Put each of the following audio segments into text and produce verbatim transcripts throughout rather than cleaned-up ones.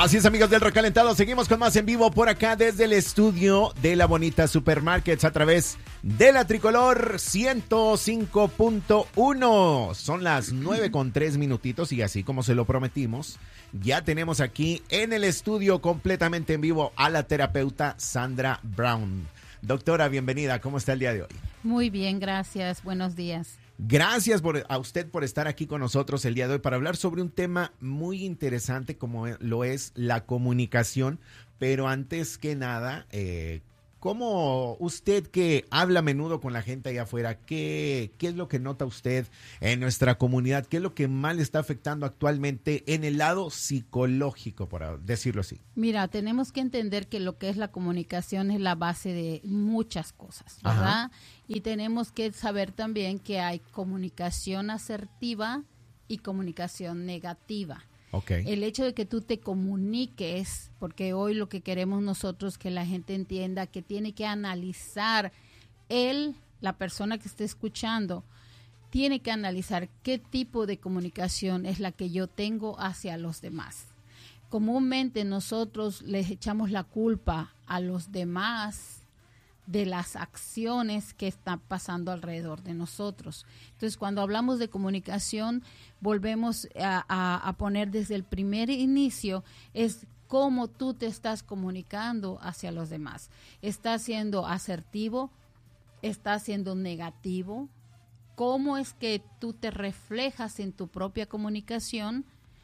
Así es, amigos del Recalentado, seguimos con más en vivo por acá desde el estudio de La Bonita Supermarkets a través de la Tricolor ciento cinco punto uno. Son las nueve con tres minutitos y así como se lo prometimos, ya tenemos aquí en el estudio completamente en vivo a la terapeuta Sandra Brown. Doctora, bienvenida, ¿cómo está el día de hoy? Muy bien, gracias, buenos días. Gracias por, a usted por estar aquí con nosotros el día de hoy para hablar sobre un tema muy interesante como lo es la comunicación. Pero antes que nada, eh, ¿cómo usted que habla a menudo con la gente allá afuera, qué, qué es lo que nota usted en nuestra comunidad? ¿Qué es lo que más le está afectando actualmente en el lado psicológico, por decirlo así? Mira, tenemos que entender que lo que es la comunicación es la base de muchas cosas, ¿verdad? Ajá. Y tenemos que saber también que hay comunicación asertiva y comunicación negativa. Okay. El hecho de que tú te comuniques, porque hoy lo que queremos nosotros es que la gente entienda que tiene que analizar él, la persona que esté escuchando, tiene que analizar qué tipo de comunicación es la que yo tengo hacia los demás. Comúnmente nosotros les echamos la culpa a los demás de las acciones que están pasando alrededor de nosotros. Entonces, cuando hablamos de comunicación, volvemos a, a, a poner desde el primer inicio, es cómo tú te estás comunicando hacia los demás. ¿Estás siendo asertivo? ¿Estás siendo negativo? ¿Cómo es que tú te reflejas en tu propia comunicación?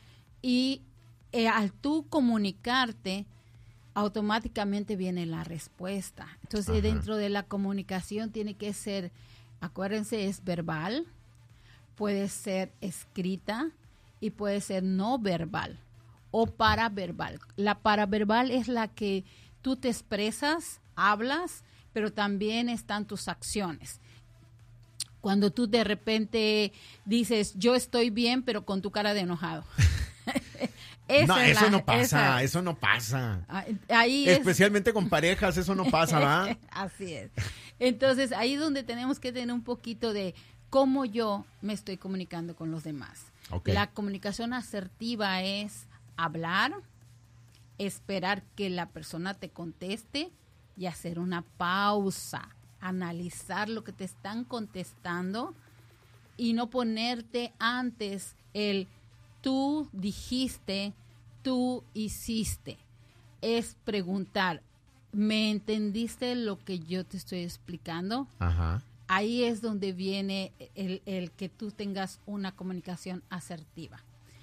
Y eh, al tú comunicarte, automáticamente viene la respuesta. Entonces, Ajá. dentro de la comunicación tiene que ser, acuérdense, es verbal, puede ser escrita y puede ser no verbal o paraverbal. La paraverbal es la que tú te expresas, hablas, pero también están tus acciones. Cuando tú de repente dices, yo estoy bien, pero con tu cara de enojado. Esa no, eso la, no pasa, esa, eso no pasa. Ahí Especialmente es, con parejas, eso no pasa, ¿verdad? Así es. Entonces, ahí es donde tenemos que tener un poquito de cómo yo me estoy comunicando con los demás. Okay. La comunicación asertiva es hablar, esperar que la persona te conteste y hacer una pausa, analizar lo que te están contestando y no ponerte antes el tú dijiste, tú hiciste. Es preguntar, ¿me entendiste lo que yo te estoy explicando? Ajá. Ahí es donde viene el, el que tú tengas una comunicación asertiva.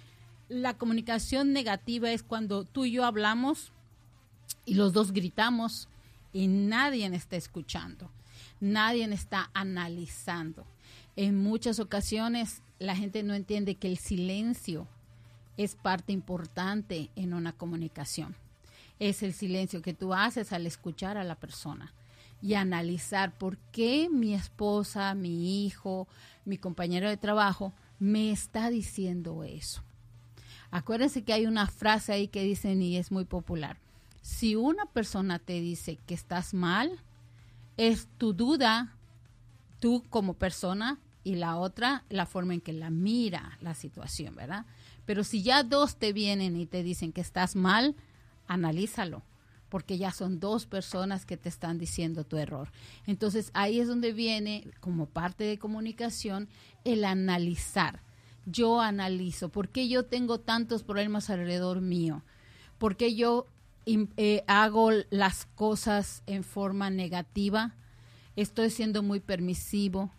La comunicación negativa es cuando tú y yo hablamos y los dos gritamos y nadie está escuchando, nadie está analizando. En muchas ocasiones la gente no entiende que el silencio es parte importante en una comunicación. Es el silencio que tú haces al escuchar a la persona y analizar por qué mi esposa, mi hijo, mi compañero de trabajo me está diciendo eso. Acuérdense que hay una frase ahí que dicen y es muy popular. Si una persona te dice que estás mal, es tu duda, tú como persona, y la otra, la forma en que la mira la situación, ¿verdad? Pero si ya dos te vienen y te dicen que estás mal, analízalo, porque ya son dos personas que te están diciendo tu error. Entonces, ahí es donde viene, como parte de comunicación, el analizar. Yo analizo, ¿por qué yo tengo tantos problemas alrededor mío? ¿Por qué yo eh, hago las cosas en forma negativa? ¿Estoy siendo muy permisivo?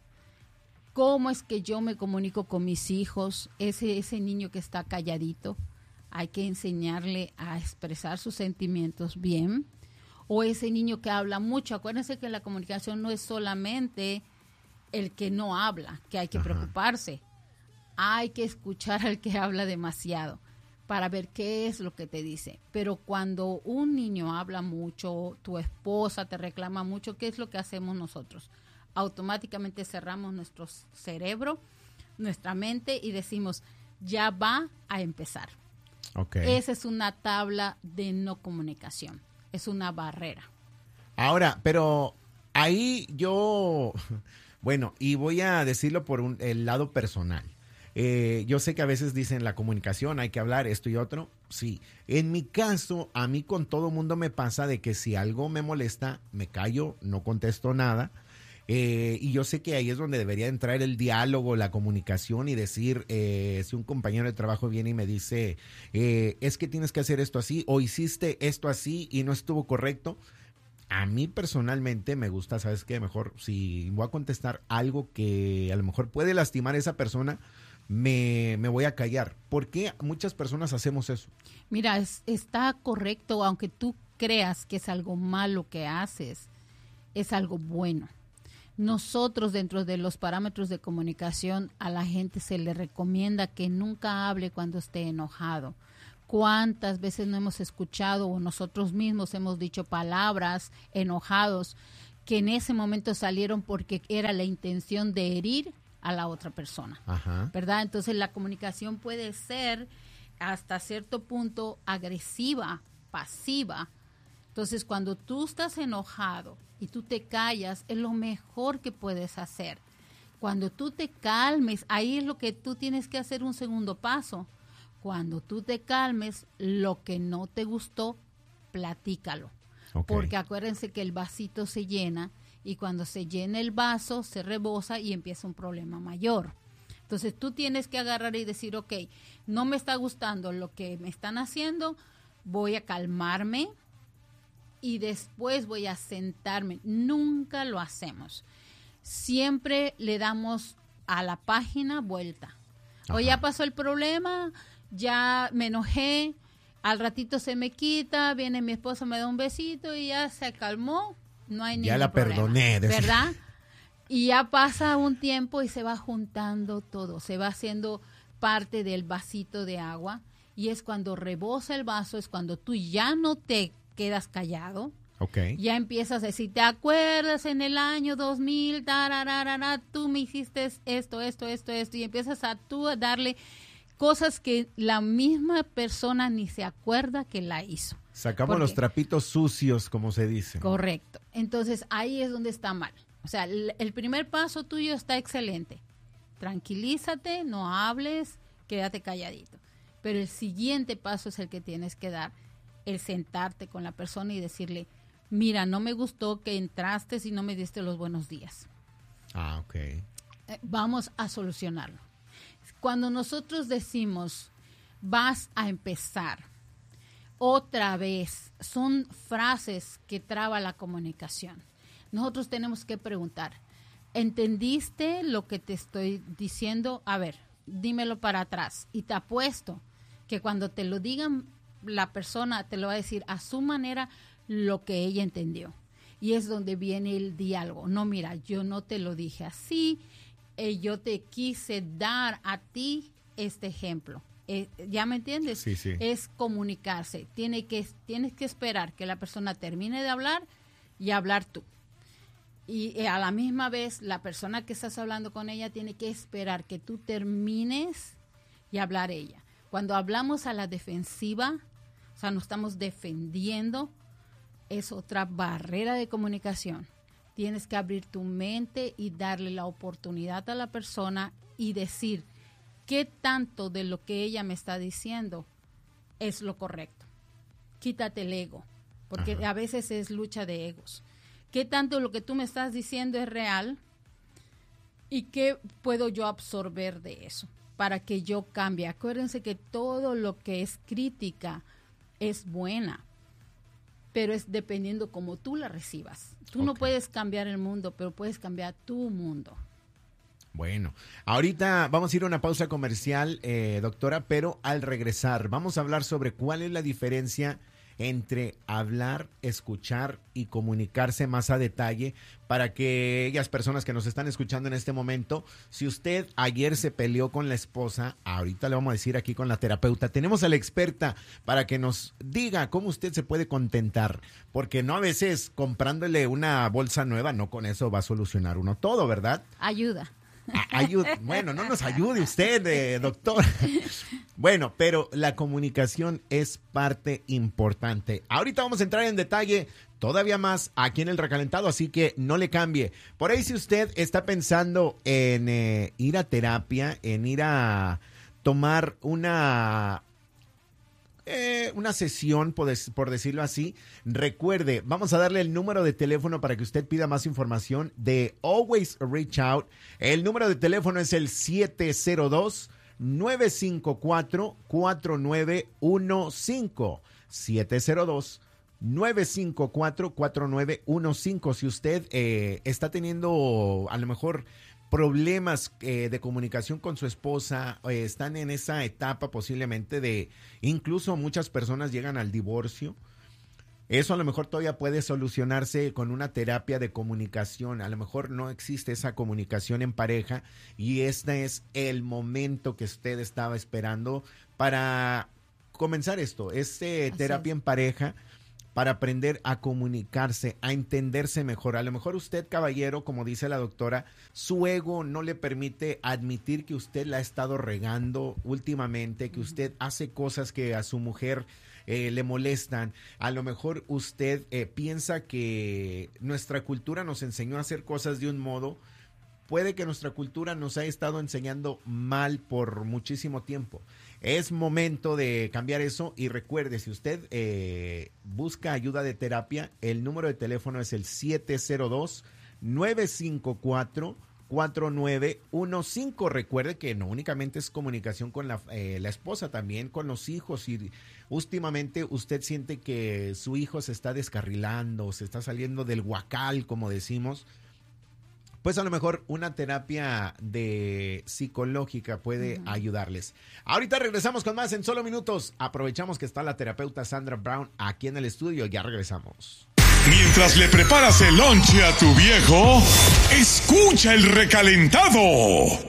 ¿Cómo es que yo me comunico con mis hijos? Ese, ese niño que está calladito, hay que enseñarle a expresar sus sentimientos bien. O ese niño que habla mucho. Acuérdense que la comunicación no es solamente el que no habla, que hay que Ajá. preocuparse. Hay que escuchar al que habla demasiado para ver qué es lo que te dice. Pero cuando un niño habla mucho, tu esposa te reclama mucho, ¿qué es lo que hacemos nosotros? Automáticamente cerramos nuestro cerebro, nuestra mente y decimos, ya va a empezar. Okay. Esa es una tabla de no comunicación, es una barrera. Ahora, pero ahí yo, bueno, y voy a decirlo por un, el lado personal. Eh, yo sé que a veces dicen la comunicación, hay que hablar esto y otro, Sí, en mi caso, a mí con todo mundo me pasa de que si algo me molesta, me callo, no contesto nada. Eh, y yo sé que ahí es donde debería entrar el diálogo, la comunicación y decir, eh, si un compañero de trabajo viene y me dice, eh, es que tienes que hacer esto así o hiciste esto así y no estuvo correcto. A mí personalmente me gusta, ¿sabes qué? Mejor si voy a contestar algo que a lo mejor puede lastimar a esa persona, me, me voy a callar. ¿Por qué muchas personas hacemos eso? Mira, es, está correcto, aunque tú creas que es algo malo que haces, es algo bueno. Nosotros, dentro de los parámetros de comunicación, a la gente se le recomienda que nunca hable cuando esté enojado. ¿Cuántas veces no hemos escuchado o nosotros mismos hemos dicho palabras enojados que en ese momento salieron porque era la intención de herir a la otra persona? Ajá. ¿Verdad? Entonces la comunicación puede ser hasta cierto punto agresiva, pasiva. Entonces cuando tú estás enojado y tú te callas, es lo mejor que puedes hacer. Cuando tú te calmes, ahí es lo que tú tienes que hacer un segundo paso. Cuando tú te calmes, lo que no te gustó, platícalo. Okay. Porque acuérdense que el vasito se llena y cuando se llena el vaso, se rebosa y empieza un problema mayor. Entonces tú tienes que agarrar y decir, ok, no me está gustando lo que me están haciendo, voy a calmarme y después voy a sentarme. Nunca lo hacemos. Siempre le damos a la página vuelta. Ajá. O ya pasó el problema, ya me enojé, al ratito se me quita, viene mi esposa, me da un besito y ya se calmó, no hay ningún problema. Ya la perdoné. ¿Verdad? Y ya pasa un tiempo y se va juntando todo, se va haciendo parte del vasito de agua y es cuando rebosa el vaso, es cuando tú ya no te quedas callado. Okay. Ya empiezas a decir, ¿te acuerdas en el año dos mil? Tararara, tú me hiciste esto, esto, esto, esto. Y empiezas a tú a darle cosas que la misma persona ni se acuerda que la hizo. Sacamos los trapitos sucios, como se dice. Correcto. Entonces, ahí es donde está mal. O sea, el, el primer paso tuyo está excelente. Tranquilízate, no hables, quédate calladito. Pero el siguiente paso es el que tienes que dar. El sentarte con la persona y decirle, mira, no me gustó que entraste y no me diste los buenos días. Ah, ok. Eh, vamos a solucionarlo. Cuando nosotros decimos, vas a empezar, otra vez, son frases que traba la comunicación. Nosotros tenemos que preguntar, ¿entendiste lo que te estoy diciendo? A ver, dímelo para atrás. Y te apuesto que cuando te lo digan, la persona te lo va a decir a su manera lo que ella entendió. Y es donde viene el diálogo. No, mira, yo no te lo dije así, eh, yo te quise dar a ti este ejemplo. Eh, ¿Ya me entiendes? Sí, sí. Es comunicarse. Tiene que, tienes que esperar que la persona termine de hablar y hablar tú. Y eh, a la misma vez, la persona que estás hablando con ella tiene que esperar que tú termines y hablar ella. Cuando hablamos a la defensiva, o sea, nos estamos defendiendo, es otra barrera de comunicación. Tienes que abrir tu mente y darle la oportunidad a la persona y decir qué tanto de lo que ella me está diciendo es lo correcto. Quítate el ego, porque Ajá. a veces es lucha de egos. ¿Qué tanto lo que tú me estás diciendo es real? ¿Y qué puedo yo absorber de eso para que yo cambie? Acuérdense que todo lo que es crítica es buena, pero es dependiendo cómo tú la recibas. Tú okay. no puedes cambiar el mundo, pero puedes cambiar tu mundo. Bueno, ahorita vamos a ir a una pausa comercial, eh, doctora, pero al regresar vamos a hablar sobre cuál es la diferencia entre hablar, escuchar y comunicarse más a detalle para que aquellas personas que nos están escuchando en este momento, si usted ayer se peleó con la esposa, ahorita le vamos a decir aquí con la terapeuta, tenemos a la experta para que nos diga cómo usted se puede contentar, porque no a veces comprándole una bolsa nueva, no con eso va a solucionar uno todo, ¿verdad? Ayuda. Ayuda. Bueno, no nos ayude usted, eh, doctor. Bueno, pero la comunicación es parte importante. Ahorita vamos a entrar en detalle todavía más aquí en El Recalentado, así que no le cambie. Por ahí si usted está pensando en eh, ir a terapia, en ir a tomar una... eh, una sesión, por, des- por decirlo así. Recuerde, vamos a darle el número de teléfono para que usted pida más información de Always Reach Out. El número de teléfono es el siete cero dos, nueve cinco cuatro, cuatro nueve uno cinco. siete cero dos, nueve cinco cuatro, cuatro nueve uno cinco. Si usted eh, está teniendo a lo mejor problemas eh, de comunicación con su esposa, eh, están en esa etapa posiblemente de, incluso muchas personas llegan al divorcio, eso a lo mejor todavía puede solucionarse con una terapia de comunicación. A lo mejor no existe esa comunicación en pareja y este es el momento que usted estaba esperando para comenzar esto, es eh, terapia en pareja, para aprender a comunicarse, a entenderse mejor. A lo mejor usted, caballero, como dice la doctora, su ego no le permite admitir que usted la ha estado regando últimamente, que usted hace cosas que a su mujer eh, le molestan. A lo mejor usted eh, piensa que nuestra cultura nos enseñó a hacer cosas de un modo. Puede que nuestra cultura nos haya estado enseñando mal por muchísimo tiempo. Es momento de cambiar eso y recuerde, si usted eh, busca ayuda de terapia, el número de teléfono es el siete cero dos, nueve cinco cuatro, cuatro nueve uno cinco. Recuerde que no únicamente es comunicación con la, eh, la esposa, también con los hijos. Y últimamente usted siente que su hijo se está descarrilando, se está saliendo del huacal, como decimos. Pues a lo mejor una terapia de psicológica puede uh-huh. ayudarles. Ahorita regresamos con más en solo minutos. Aprovechamos que está la terapeuta Sandra Brown aquí en el estudio. Ya regresamos. Mientras le preparas el lonche a tu viejo, escucha el recalentado.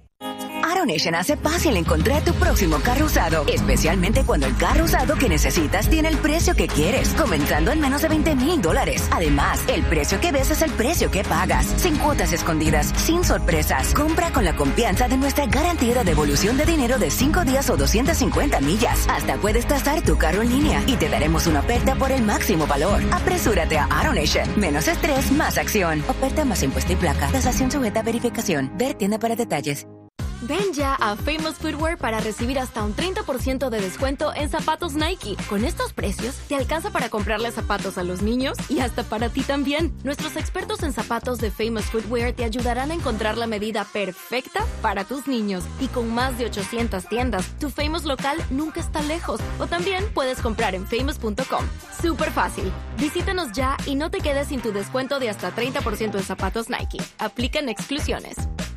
AutoNation hace fácil encontrar tu próximo carro usado, especialmente cuando el carro usado que necesitas tiene el precio que quieres, comenzando en menos de veinte mil dólares. Además, el precio que ves es el precio que pagas, sin cuotas escondidas, sin sorpresas. Compra con la confianza de nuestra garantía de devolución de dinero de cinco días o doscientas cincuenta millas. Hasta puedes tasar tu carro en línea y te daremos una oferta por el máximo valor. Apresúrate a AutoNation. Menos estrés, más acción. Oferta más impuesto y placa. Tasación sujeta a verificación. Ver tienda para detalles. Ven ya a Famous Footwear para recibir hasta un treinta por ciento de descuento en zapatos Nike. Con estos precios, te alcanza para comprarle zapatos a los niños y hasta para ti también. Nuestros expertos en zapatos de Famous Footwear te ayudarán a encontrar la medida perfecta para tus niños. Y con más de ochocientas tiendas, tu Famous local nunca está lejos. O también puedes comprar en famous punto com. Súper fácil. Visítanos ya y no te quedes sin tu descuento de hasta treinta por ciento en zapatos Nike. Aplican exclusiones.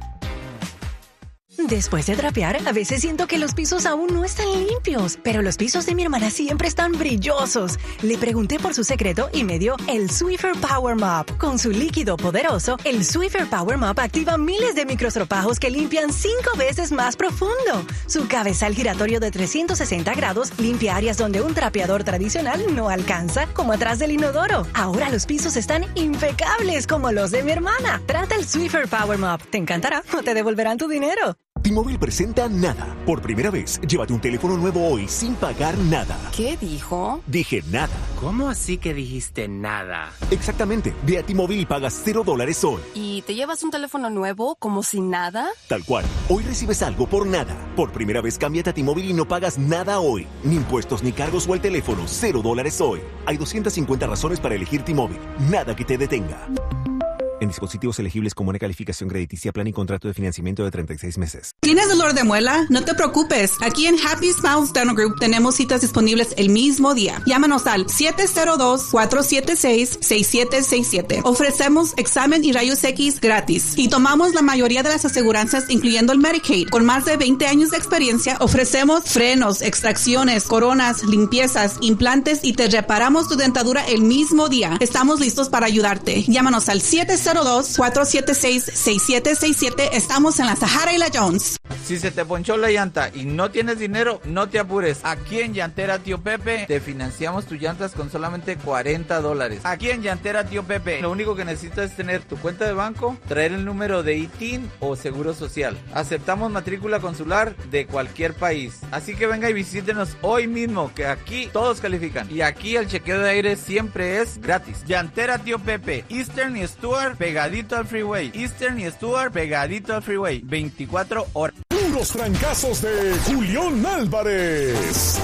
Después de trapear, a veces siento que los pisos aún no están limpios, pero los pisos de mi hermana siempre están brillosos. Le pregunté por su secreto y me dio el Swiffer Power Mop. Con su líquido poderoso, el Swiffer Power Mop activa miles de microstropajos que limpian cinco veces más profundo. Su cabezal giratorio de trescientos sesenta grados limpia áreas donde un trapeador tradicional no alcanza, como atrás del inodoro. Ahora los pisos están impecables como los de mi hermana. Trata el Swiffer Power Mop. Te encantará o te devolverán tu dinero. T-Mobile presenta Nada. Por primera vez, llévate un teléfono nuevo hoy sin pagar nada. ¿Qué dijo? Dije nada. ¿Cómo así que dijiste nada? Exactamente. Ve a T-Mobile y pagas cero dólares hoy. ¿Y te llevas un teléfono nuevo como si nada? Tal cual. Hoy recibes algo por nada. Por primera vez, cámbiate a T-Mobile y no pagas nada hoy. Ni impuestos ni cargos o el teléfono. Cero dólares hoy. Hay doscientas cincuenta razones para elegir T-Mobile. Nada que te detenga. En dispositivos elegibles con buena calificación crediticia, plan y contrato de financiamiento de treinta y seis meses. ¿Tienes dolor de muela? No te preocupes. Aquí en Happy Smiles Dental Group tenemos citas disponibles el mismo día. Llámanos al siete cero dos, cuatro siete seis, seis siete seis siete. Ofrecemos examen y rayos X gratis. Y tomamos la mayoría de las aseguranzas, incluyendo el Medicaid. Con más de veinte años de experiencia, ofrecemos frenos, extracciones, coronas, limpiezas, implantes y te reparamos tu dentadura el mismo día. Estamos listos para ayudarte. Llámanos al siete cero dos, cuatro siete seis, seis siete seis siete. Estamos en la Sahara y la Jones. Si se te ponchó la llanta y no tienes dinero, no te apures. Aquí en Llantera Tío Pepe te financiamos tus llantas con solamente cuarenta dólares. Aquí en Llantera Tío Pepe, lo único que necesitas es tener tu cuenta de banco, traer el número de I T I N o Seguro Social. Aceptamos matrícula consular de cualquier país. Así que venga y visítenos hoy mismo, que aquí todos califican. Y aquí el chequeo de aire siempre es gratis. Llantera Tío Pepe, Eastern y Stuart pegadito al freeway. Eastern y Stuart pegadito al freeway. veinticuatro horas. Los trancazos de Julián Álvarez.